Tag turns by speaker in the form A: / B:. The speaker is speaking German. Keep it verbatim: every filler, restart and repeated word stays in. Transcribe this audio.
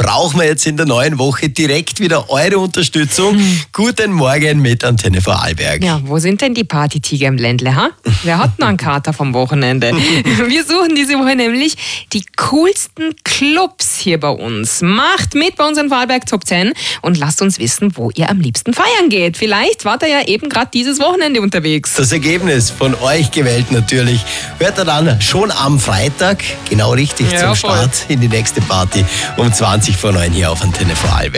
A: brauchen wir jetzt in der neuen Woche direkt wieder eure Unterstützung. Hm. Guten Morgen mit Antenne Vorarlberg.
B: Ja, wo sind denn die Partytiger im Ländle, ha? Wer hat noch einen Kater vom Wochenende? Wir suchen diese Woche nämlich die coolsten Clubs hier bei uns. Macht mit bei unseren Vorarlberg Top zehn und lasst uns wissen, wo ihr am liebsten feiern geht. Vielleicht wart ihr ja eben gerade dieses Wochenende unterwegs.
A: Das Ergebnis von euch gewählt natürlich hört ihr dann schon am Freitag, genau richtig,
B: ja,
A: zum
B: voll.
A: Start in die nächste Party um zwanzig vor neun hier auf Antenne Vorarlberg.